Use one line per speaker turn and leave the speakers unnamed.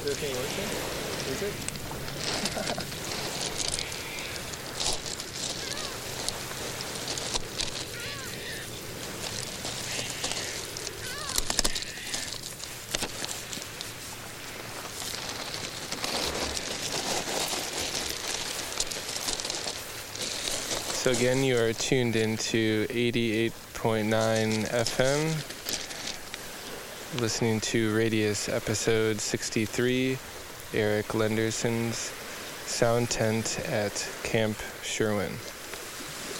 the thing working? Is it? So again, you are tuned into 88.9 FM, listening to Radius episode 63, Eric Lenderson's Sound Tent at Camp Sherwin.